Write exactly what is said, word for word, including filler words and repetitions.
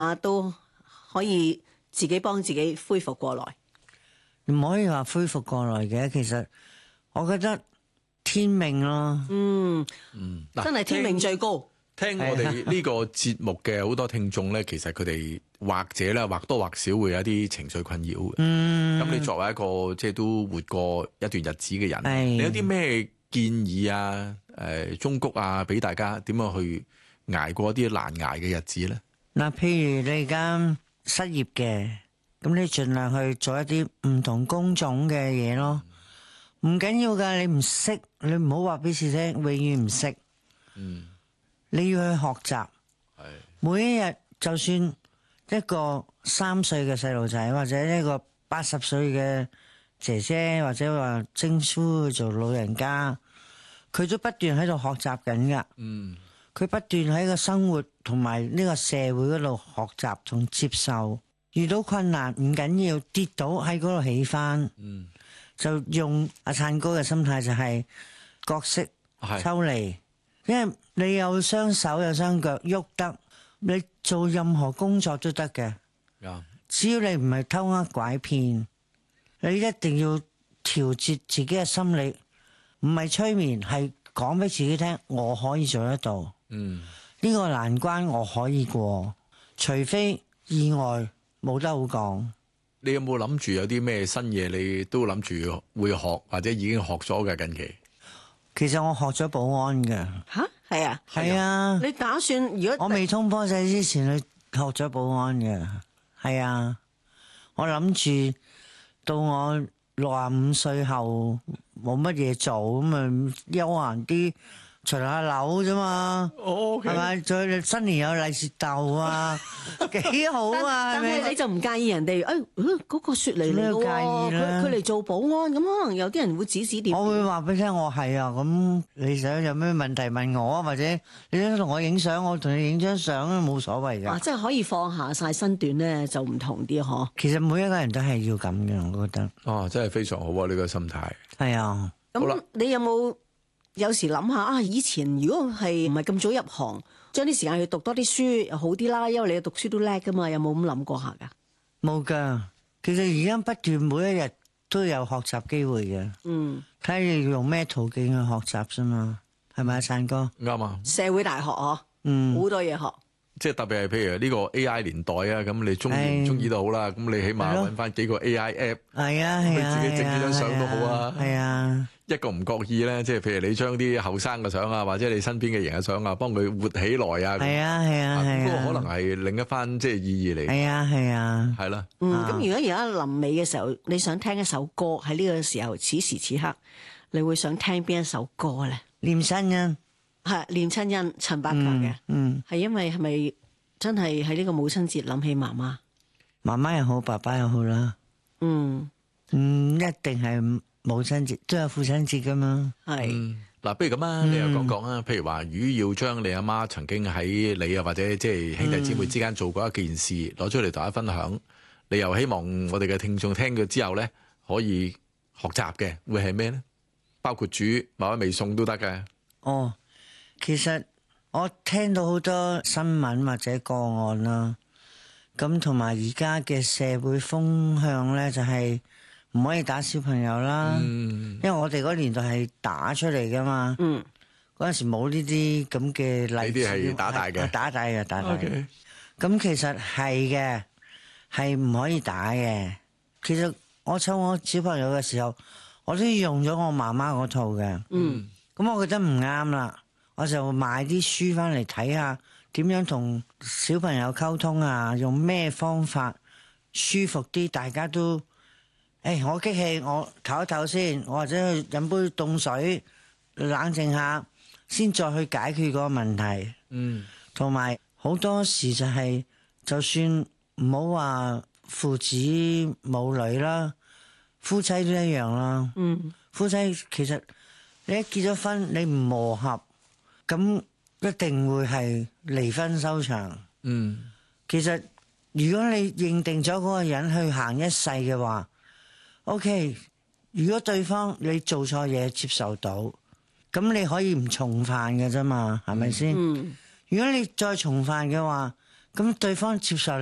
啊都可以自己幫自己恢復過來。 唔可以話恢復過來嘅，其實我覺得天命咯。 嗯嗯， 真係天命最高。 聽我哋呢個節目嘅好多聽眾咧，其實佢哋或者咧或多或少會有一啲情緒困擾嘅。嗯，咁你作為一個即係都活過一段日子嘅人，你有啲咩建議啊？誒、呃，忠告啊，俾大家點樣去捱過一啲難捱嘅日子咧？嗱， 譬如你而家失業嘅，咁你盡量去做一啲唔同工種嘅嘢咯。唔緊要噶，你唔識，你唔好話俾自己聽，永遠唔識。嗯。你要去學習，每一日就算一個三歲嘅細路仔，或者一個八十歲嘅姐姐，或者話稱呼做老人家，佢都不斷喺度學習緊噶。嗯，佢不斷喺個生活同埋呢個社會嗰度學習同接受。遇到困難唔緊要，跌倒喺嗰度起翻。嗯，就用阿燦哥嘅心態就係角色抽離。因為你有雙手有雙腳喐得，你做任何工作都得嘅。只要你唔係偷呃拐騙，你一定要調節自己嘅心理，唔係催眠，係講俾自己聽，我可以做得到。嗯，呢個難關我可以過，除非意外，冇得好講。 你有冇諗住有啲咩新嘢？你都諗住會學，或者已經學咗嘅近期？ 其實我學咗保安嘅。 吓，係啊， 係啊。 你打算如果我未通波仔之前，去學咗保安嘅。係啊，我諗住到我六十五歲後冇乜嘢做，咁咪休閒啲除下樓啫嘛。哦，係咪？再新年有利是豆啊，幾好啊！ 但係你就唔介意人哋誒嗰個雪梨嚟嘅喎，佢佢嚟做保安，咁可能有啲人會指指點點。 我會話俾你聽，我係啊，咁你想有咩問題問我啊，或者你想同我影相，我同你影張相都冇所謂㗎。 啊，即係可以放下晒身段咧，就唔同啲嗬。 其實每一個人都係要咁嘅，我覺得。 哦，真係非常好啊！呢個心態。 係啊。 咁你有冇？有時諗下啊，以前如果係唔係咁早入行，將啲時間去讀多啲書又好啲啦，因為你讀書都叻噶嘛，有冇咁諗過下噶？ 冇噶，其實而家不斷每一日都有學習機會嘅。嗯，睇你用咩途徑去學習啫嘛，係咪啊，燦哥？ 啱啊！ 社會大學嗬， 嗯， 好多嘢學。 即係特別係譬如呢個 A I 年代啊，咁你中意唔中意都好啦，咁你起碼揾翻幾個 A I app， 係啊，係啊， 你自己整幾張相都好啊。 係啊， 一個唔覺意咧，即係譬如你將啲後生嘅相啊，或者你身邊嘅人嘅相啊，幫佢活起來啊。 係啊，係啊，係啊， 嗰個可能係另一番即係意義嚟。 係啊，係啊， 係啦。 嗯，咁如果而家臨尾嘅時候，你想聽一首歌喺呢個時候，此時此刻，你會想聽邊一首歌咧？ 念親恩， 係念親恩，陳百強嘅。嗯，係因為係咪？真係喺呢個母親節諗起媽媽， 媽媽又好，爸爸又好啦。嗯，唔一定係母親節，都有父親節噶嘛。係嗱，不如咁啊，你又講講啊。譬如話，如果要將你阿媽曾經喺你啊或者即係兄弟姊妹之間做過一件事，攞出嚟同大家分享，你又希望我哋嘅聽眾聽咗之後咧，可以學習嘅，會係咩咧？包括煮某一味餸都得嘅。 哦，其實。我聽到好多新聞或者個案啦，咁同埋而家嘅社會風向咧，就係唔可以打小朋友啦。嗯，因為我哋嗰年代係打出嚟噶嘛。嗯，嗰陣時冇呢啲咁嘅例子。 呢啲係打大嘅， 打大嘅，打大嘅。咁其實係嘅，係唔可以打嘅。其實我湊我小朋友嘅時候，我都用咗我媽媽嗰套嘅。嗯，咁我覺得唔啱啦。我就買啲書翻嚟睇下，點樣同小朋友溝通啊？用咩方法舒服啲？大家都，誒、哎，我激氣，我唞一唞先，我或者去飲杯凍水，冷靜下，先再去解決嗰個問題。嗯，同埋好多時就係、是，就算唔好話父子母女啦，夫妻都一樣啦。嗯，夫妻其實你一結咗婚，你唔磨合。咁一定會係離婚收場。嗯，其實如果你認定咗嗰個人去行一世嘅話 ，OK。如果對方你做錯嘢接受到，咁你可以唔重犯嘅啫嘛，係咪先？嗯。如果你再重犯嘅話， 咁對方接受